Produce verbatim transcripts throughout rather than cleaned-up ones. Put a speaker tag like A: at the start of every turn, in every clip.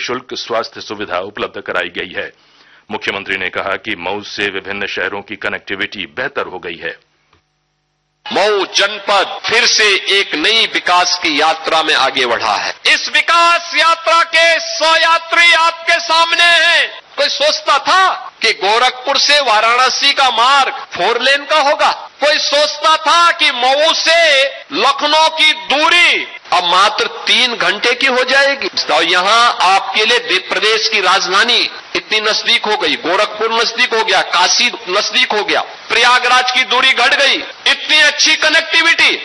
A: निःशुल्क स्वास्थ्य सुविधा उपलब्ध कराई गई है। मुख्यमंत्री ने कहा कि मऊ से विभिन्न शहरों की कनेक्टिविटी बेहतर हो गई है।
B: मऊ जनपद फिर से एक नई विकास की यात्रा में आगे बढ़ा है। इस विकास यात्रा के सौ यात्री आपके सामने हैं। कोई सोचता था कि गोरखपुर से वाराणसी का मार्ग फोर लेन का होगा। कोई सोचता था कि मऊ से लखनऊ की दूरी अब मात्र तीन घंटे की हो जाएगी। तो यहां आपके लिए प्रदेश की राजधानी इतनी नजदीक हो गई, गोरखपुर नजदीक हो गया, काशी नजदीक हो गया, प्रयागराज की दूरी घट गई, इतनी अच्छी कनेक्टिविटी।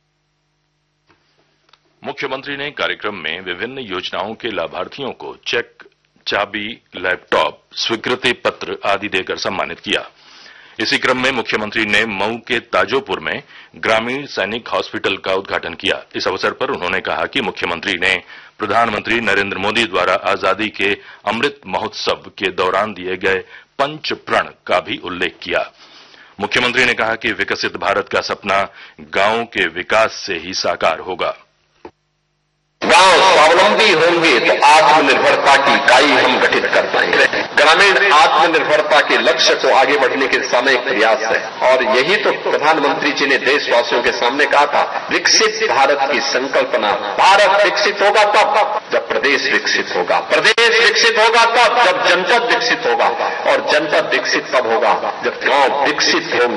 A: मुख्यमंत्री ने कार्यक्रम में विभिन्न योजनाओं के लाभार्थियों को चेक, चाबी, लैपटॉप, स्वीकृति पत्र आदि देकर सम्मानित किया। इसी क्रम में मुख्यमंत्री ने मऊ के ताजोपुर में ग्रामीण सैनिक हॉस्पिटल का उद्घाटन किया। इस अवसर पर उन्होंने कहा कि मुख्यमंत्री ने प्रधानमंत्री नरेंद्र मोदी द्वारा आजादी के अमृत महोत्सव के दौरान दिए गए पंच प्रण का भी उल्लेख किया। मुख्यमंत्री ने कहा कि विकसित भारत का सपना गांवों के विकास से ही साकार होगा।
B: गांव स्वावलंबी होंगे तो आत्मनिर्भरता की इकाई हम गठित कर पाएंगे। ग्रामीण आत्मनिर्भरता के लक्ष्य को आगे बढ़ने के सामूहिक प्रयास है और यही तो प्रधानमंत्री जी ने देशवासियों के सामने कहा था, विकसित भारत की संकल्पना। भारत विकसित होगा तब जब प्रदेश विकसित होगा, प्रदेश विकसित होगा तब जब जनपद विकसित होगा और जनपद विकसित तब होगा जब गांव विकसित होंगे।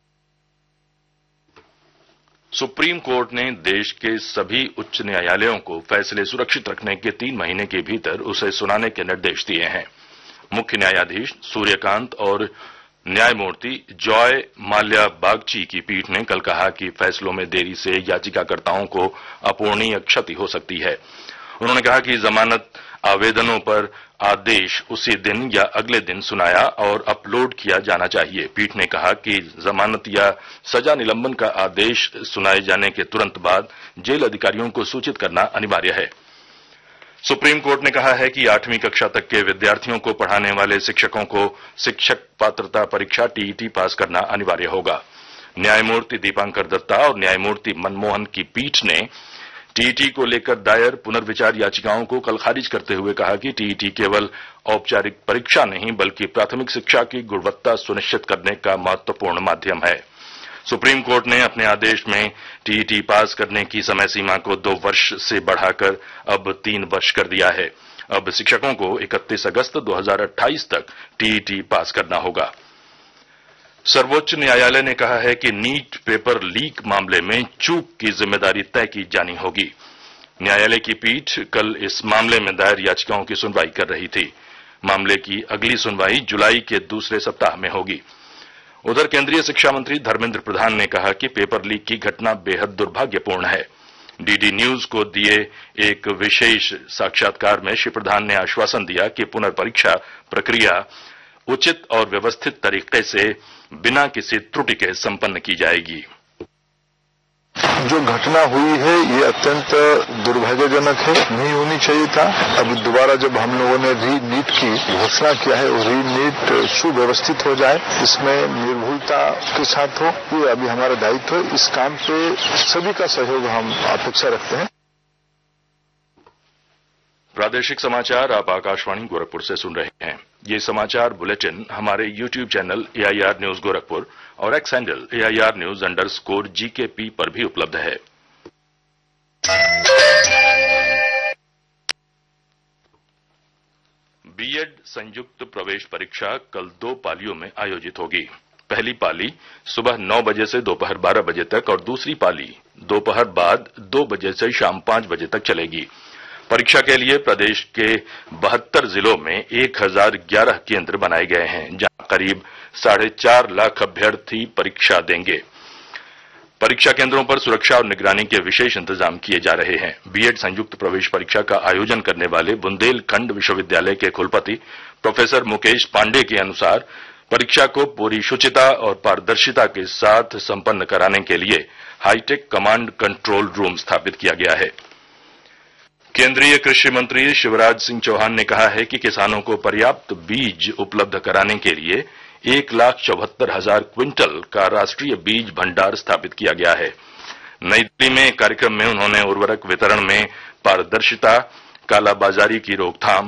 A: सुप्रीम कोर्ट ने देश के सभी उच्च न्यायालयों को फैसले सुरक्षित रखने के तीन महीने के भीतर उसे सुनाने के निर्देश दिए हैं। मुख्य न्यायाधीश सूर्यकांत और न्यायमूर्ति जॉय माल्या बागची की पीठ ने कल कहा कि फैसलों में देरी से याचिकाकर्ताओं को अपूरणीय क्षति हो सकती है। उन्होंने कहा कि जमानत आवेदनों पर आदेश उसी दिन या अगले दिन सुनाया और अपलोड किया जाना चाहिए। पीठ ने कहा कि जमानत या सजा निलंबन का आदेश सुनाए जाने के तुरंत बाद जेल अधिकारियों को सूचित करना अनिवार्य है। सुप्रीम कोर्ट ने कहा है कि आठवीं कक्षा तक के विद्यार्थियों को पढ़ाने वाले शिक्षकों को शिक्षक पात्रता परीक्षा टीईटी पास करना अनिवार्य होगा। न्यायमूर्ति दीपांकर दत्ता और न्यायमूर्ति मनमोहन की पीठ ने टीईटी को लेकर दायर पुनर्विचार याचिकाओं को कल खारिज करते हुए कहा कि टीईटी केवल औपचारिक परीक्षा नहीं बल्कि प्राथमिक शिक्षा की गुणवत्ता सुनिश्चित करने का महत्वपूर्ण माध्यम है। सुप्रीम कोर्ट ने अपने आदेश में टीईटी पास करने की समय सीमा को दो वर्ष से बढ़ाकर अब तीन वर्ष कर दिया है। अब शिक्षकों को इकतीस अगस्त दो हजार अट्ठाईस तक टीईटी पास करना होगा। सर्वोच्च न्यायालय ने कहा है कि नीट पेपर लीक मामले में चूक की जिम्मेदारी तय की जानी होगी। न्यायालय की पीठ कल इस मामले में दायर याचिकाओं की सुनवाई कर रही थी। मामले की अगली सुनवाई जुलाई के दूसरे सप्ताह में होगी। उधर केंद्रीय शिक्षा मंत्री धर्मेंद्र प्रधान ने कहा कि पेपर लीक की घटना बेहद दुर्भाग्यपूर्ण है। डीडी न्यूज को दिए एक विशेष साक्षात्कार में श्री प्रधान ने आश्वासन दिया कि पुनर्परीक्षा प्रक्रिया उचित और व्यवस्थित तरीके से बिना किसी त्रुटि के संपन्न की जाएगी।
C: जो घटना हुई है ये अत्यंत दुर्भाग्यजनक है, नहीं होनी चाहिए था। अब दोबारा जब हम लोगों ने री नीट की घोषणा किया है वो री नीट सुव्यवस्थित हो जाए, इसमें निर्भुलता के साथ हो, ये अभी हमारा दायित्व है। इस काम पे सभी का सहयोग हम अपेक्षा रखते हैं।
A: प्रादेशिक समाचार आप आकाशवाणी गोरखपुर से सुन रहे हैं। ये समाचार बुलेटिन हमारे YouTube channel AIR news Gorakhpur और x handle AIR news underscore GKP पर भी उपलब्ध है। बीएड संयुक्त प्रवेश परीक्षा कल दो पालियों में आयोजित होगी। पहली पाली सुबह नौ बजे से दोपहर बारह बजे तक और दूसरी पाली दोपहर बाद दो बजे से शाम पांच बजे तक चलेगी। परीक्षा के लिए प्रदेश के बहत्तर जिलों में एक हजार ग्यारह केंद्र बनाए गए हैं, जहां करीब साढ़े चार लाख अभ्यर्थी परीक्षा देंगे। परीक्षा केंद्रों पर सुरक्षा और निगरानी के विशेष इंतजाम किए जा रहे हैं। बीएड संयुक्त प्रवेश परीक्षा का आयोजन करने वाले बुंदेलखंड विश्वविद्यालय के कुलपति प्रोफेसर मुकेश पांडे के अनुसार परीक्षा को पूरी शुचिता और पारदर्शिता के साथ संपन्न कराने के लिए हाईटेक कमांड कंट्रोल रूम स्थापित किया गया है। केंद्रीय कृषि मंत्री शिवराज सिंह चौहान ने कहा है कि किसानों को पर्याप्त बीज उपलब्ध कराने के लिए एक लाख चौहत्तर हजार क्विंटल का राष्ट्रीय बीज भंडार स्थापित किया गया है। नई दिल्ली में एक कार्यक्रम में उन्होंने उर्वरक वितरण में पारदर्शिता, कालाबाजारी की रोकथाम